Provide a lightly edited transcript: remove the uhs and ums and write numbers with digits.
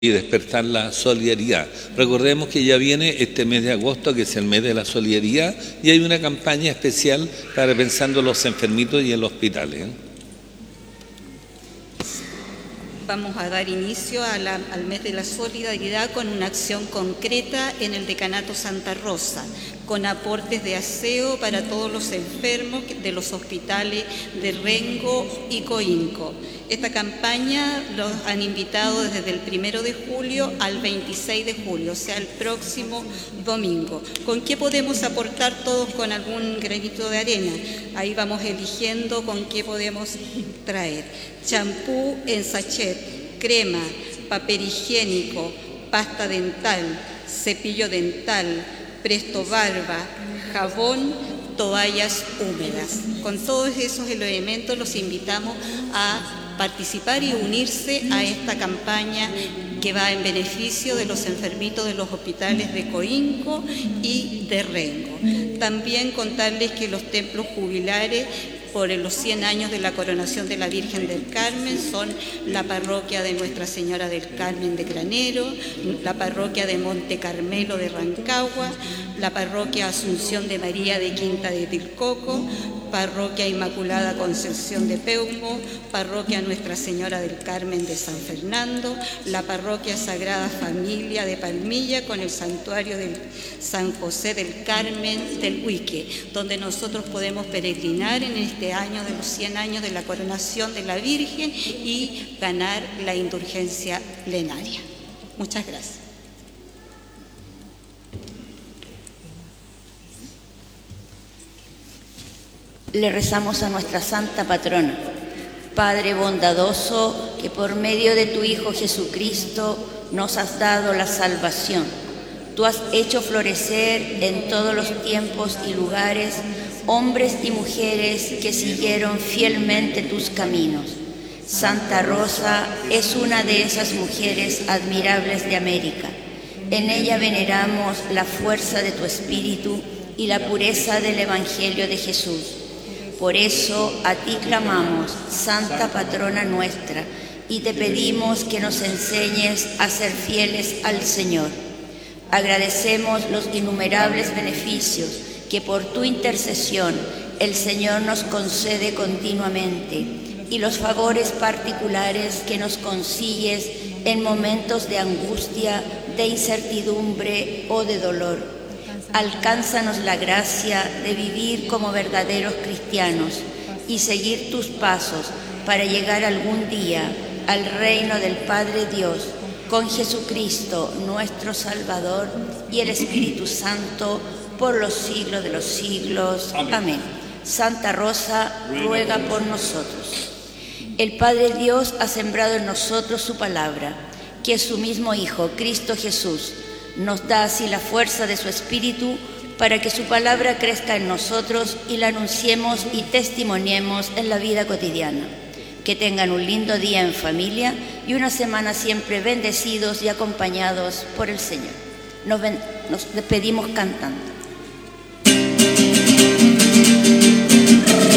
y despertar la solidaridad. Recordemos que ya viene este mes de agosto, que es el mes de la solidaridad, y hay una campaña especial para pensando en los enfermitos y en los hospitales. Vamos a dar inicio al mes de la solidaridad con una acción concreta en el Decanato Santa Rosa, con aportes de aseo para todos los enfermos de los hospitales de Rengo y Coinco. Esta campaña los han invitado desde el 1 de julio al 26 de julio, o sea, el próximo domingo. ¿Con qué podemos aportar todos con algún granito de arena? Ahí vamos eligiendo con qué podemos traer. Champú en sachet, crema, papel higiénico, pasta dental, cepillo dental, presto barba, jabón, toallas húmedas. Con todos esos elementos los invitamos a participar y unirse a esta campaña que va en beneficio de los enfermitos de los hospitales de Coinco y de Rengo. También contarles que los templos jubilares por los 100 años de la coronación de la Virgen del Carmen son la parroquia de Nuestra Señora del Carmen de Granero, la parroquia de Monte Carmelo de Rancagua, la parroquia Asunción de María de Quinta de Tilcoco, parroquia Inmaculada Concepción de Peumo, parroquia Nuestra Señora del Carmen de San Fernando, la parroquia Sagrada Familia de Palmilla con el santuario del San José del Carmen del Huique, donde nosotros podemos peregrinar en este año de los 100 años de la coronación de la Virgen y ganar la indulgencia plenaria. Muchas gracias. Le rezamos a nuestra Santa Patrona. Padre bondadoso, que por medio de tu Hijo Jesucristo nos has dado la salvación. Tú has hecho florecer en todos los tiempos y lugares hombres y mujeres que siguieron fielmente tus caminos. Santa Rosa es una de esas mujeres admirables de América. En ella veneramos la fuerza de tu espíritu y la pureza del Evangelio de Jesús. Por eso a ti clamamos, Santa Patrona nuestra, y te pedimos que nos enseñes a ser fieles al Señor. Agradecemos los innumerables beneficios que por tu intercesión el Señor nos concede continuamente y los favores particulares que nos consigues en momentos de angustia, de incertidumbre o de dolor. Alcánzanos la gracia de vivir como verdaderos cristianos y seguir tus pasos para llegar algún día al reino del Padre Dios con Jesucristo nuestro Salvador y el Espíritu Santo por los siglos de los siglos. Amén. Santa Rosa, ruega por nosotros. El Padre Dios ha sembrado en nosotros su palabra, que es su mismo Hijo, Cristo Jesús. Nos da así la fuerza de su Espíritu para que su palabra crezca en nosotros y la anunciemos y testimoniemos en la vida cotidiana. Que tengan un lindo día en familia y una semana siempre bendecidos y acompañados por el Señor. Nos despedimos cantando.